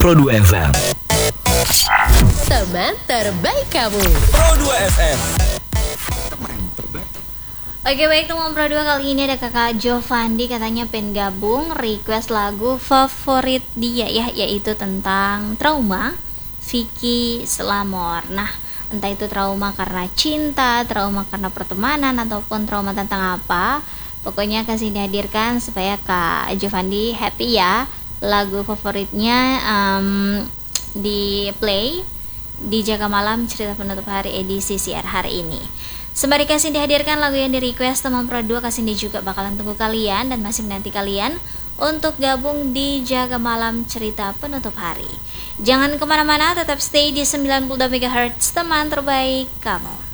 Pro 2 FM. Teman terbaik kamu. Pro 2 FM. Oke, baik teman Pro 2, kali ini ada kakak Jovandi, katanya pengen gabung request lagu favorit dia ya, yaitu tentang trauma Vicky Sellamor. Nah, entah itu trauma karena cinta, trauma karena pertemanan, ataupun trauma tentang apa, pokoknya kasih dihadirkan supaya kak Jovandi happy ya. Lagu favoritnya di play di Jaga Malam Cerita Penutup Hari edisi siar hari ini. Sembari kasih dihadirkan lagu yang di request teman Pro 2, kasih juga bakalan tunggu kalian dan masih menanti kalian untuk gabung di Jaga Malam Cerita Penutup Hari. Jangan kemana-mana, tetap stay di 92 MHz teman terbaik kamu.